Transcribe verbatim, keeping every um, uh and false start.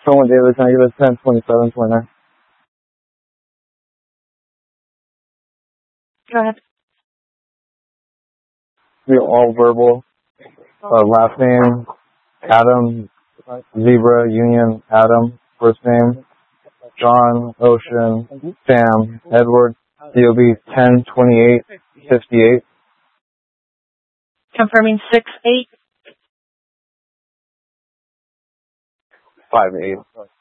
Someone David, can I get a ten twenty-seven twenty-nine? Go ahead. We're all verbal. Uh, last name, Adam, Zebra, Union, Adam, first name, John, Ocean, Sam, Edward, D O B ten twenty-eight fifty-eight. Confirming six eight. five eight.